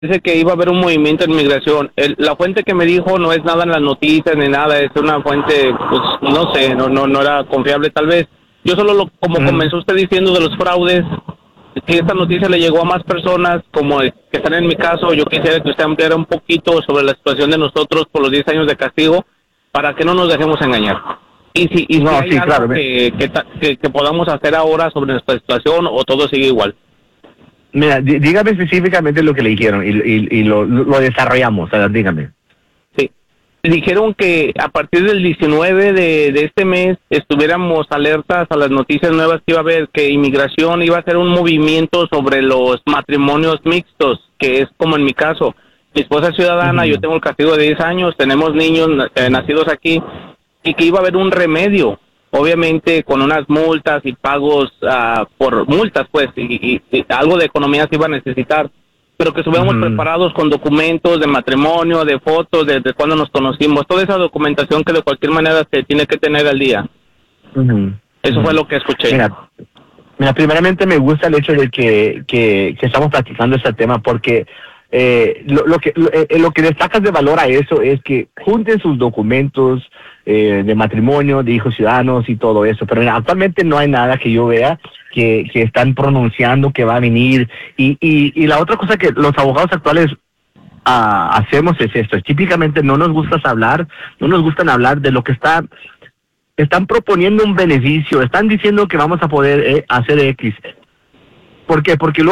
Dice que iba a haber un movimiento en migración. La fuente que me dijo no es nada en las noticias ni nada, es una fuente, pues no sé, no era confiable tal vez. Yo solo como comenzó usted diciendo de los fraudes, que esta noticia le llegó a más personas como que están en mi caso. Yo quisiera que usted ampliara un poquito sobre la situación de nosotros por los 10 años de castigo para que no nos dejemos engañar. Y si hay algo claro, que podamos hacer ahora sobre nuestra situación o todo sigue igual. Mira, dígame específicamente lo que le dijeron y lo desarrollamos, dígame. Sí, dijeron que a partir del 19 de este mes estuviéramos alertas a las noticias nuevas que iba a haber, que inmigración iba a hacer un movimiento sobre los matrimonios mixtos, que es como en mi caso. Mi esposa es ciudadana, yo tengo el castigo de 10 años, tenemos niños nacidos aquí, y que iba a haber un remedio, obviamente con unas multas y pagos por multas, pues, y algo de economía se iba a necesitar, pero que estuviéramos preparados con documentos de matrimonio, de fotos, de cuando nos conocimos, toda esa documentación que de cualquier manera se tiene que tener al día. Eso fue lo que escuché. Mira, primeramente me gusta el hecho de que estamos platicando este tema porque lo que destacas de valor a eso es que junten sus documentos de matrimonio, de hijos ciudadanos y todo eso, pero mira, actualmente no hay nada que yo vea que están pronunciando que va a venir y la otra cosa que los abogados actuales hacemos es esto, típicamente no nos gusta hablar de lo que están proponiendo un beneficio, están diciendo que vamos a poder hacer X. ¿Por qué? Porque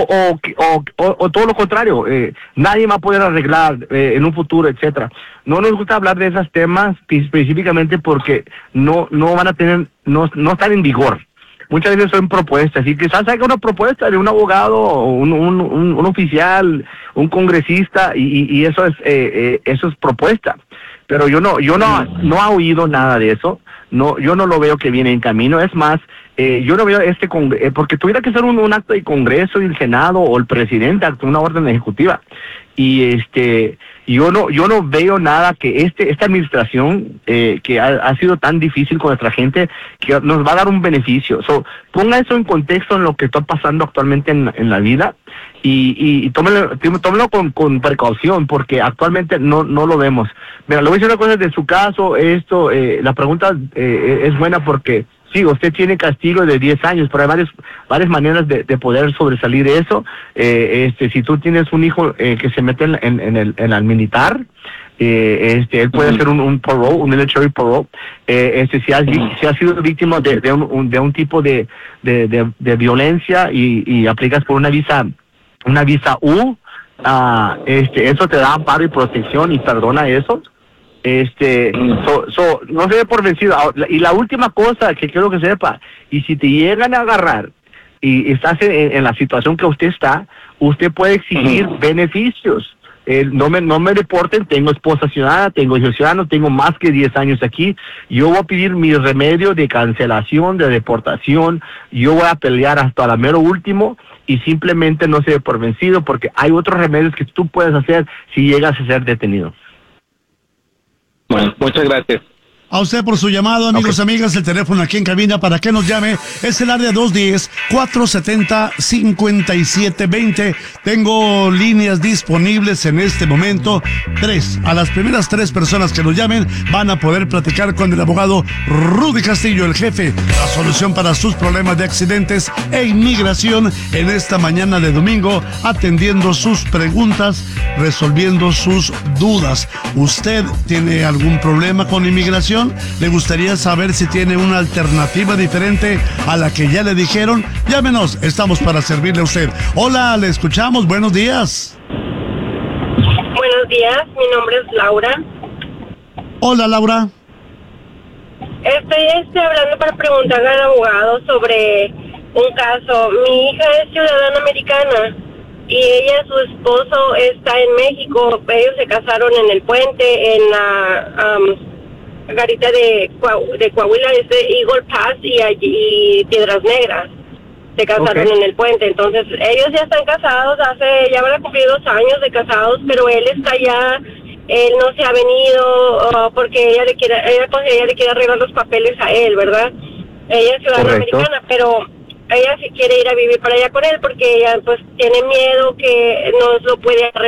o todo lo contrario, nadie va a poder arreglar en un futuro, etcétera. No nos gusta hablar de esos temas específicamente porque no van a tener, no están en vigor. Muchas veces son propuestas y quizás haya una propuesta de un abogado, un oficial, un congresista y eso es propuesta. Pero yo no he oído nada de eso. No, yo no lo veo que viene en camino. Es más, yo no veo porque tuviera que ser un acto de Congreso y el Senado o el presidente actúe una orden ejecutiva. Y yo no veo nada que esta administración que ha sido tan difícil con nuestra gente que nos va a dar un beneficio. Ponga eso en contexto en lo que está pasando actualmente en la vida y tómelo con precaución porque actualmente no lo vemos. Mira, le voy a decir una cosa de su caso. La pregunta es buena porque sí, usted tiene castigo de 10 años, pero hay varias maneras de poder sobresalir de eso. Si tú tienes un hijo que se mete en el militar, él puede hacer un parole, un military parole. Si has sido víctima de un tipo de violencia y aplicas por una visa U, eso te da amparo y protección y perdona eso. No se dé por vencido. Y la última cosa que quiero que sepa, y si te llegan a agarrar y estás en la situación que usted está, usted puede exigir beneficios. No me deporten, tengo esposa ciudadana, tengo hijos ciudadanos, tengo más que 10 años aquí. Yo voy a pedir mi remedio de cancelación, de deportación. Yo voy a pelear hasta la mero último y simplemente no se dé por vencido porque hay otros remedios que tú puedes hacer si llegas a ser detenido. Bueno, muchas gracias. A usted por su llamado, amigos y amigas. El teléfono aquí en cabina para que nos llame es el área 210-470-5720. Tengo líneas disponibles en este momento. A las primeras 3 personas que nos llamen van a poder platicar con el abogado Rudy Castillo, el jefe. La solución para sus problemas de accidentes e inmigración en esta mañana de domingo, atendiendo sus preguntas, resolviendo sus dudas. ¿Usted tiene algún problema con inmigración? ¿Le gustaría saber si tiene una alternativa diferente a la que ya le dijeron? Llámenos, estamos para servirle a usted. Hola, le escuchamos, buenos días. Buenos días, mi nombre es Laura. Hola, Laura. Estoy hablando para preguntarle al abogado sobre un caso. Mi hija es ciudadana americana y ella, su esposo está en México. Ellos se casaron en el puente, en la garita de Coahuila, es de Eagle Pass y Piedras Negras. Se casaron en el puente. Entonces ellos ya están casados, ya van a cumplir 2 años de casados, pero él está allá. Él no se ha venido porque ella le quiere arreglar los papeles a él, ¿verdad? Ella es ciudadana americana, pero ella sí quiere ir a vivir para allá con él porque ella pues tiene miedo que no lo puede arreglar